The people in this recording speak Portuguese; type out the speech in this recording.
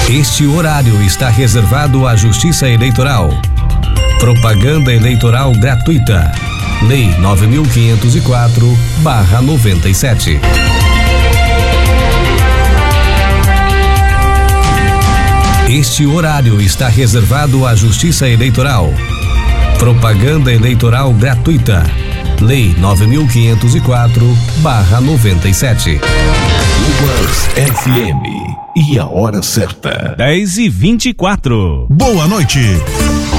Este horário está reservado à Justiça Eleitoral. Propaganda eleitoral gratuita. Lei 9.504/97. Este horário está reservado à Justiça Eleitoral. Propaganda eleitoral gratuita. Lei 9.504/97. Luvas FM. E a hora certa. 10h24. Boa noite.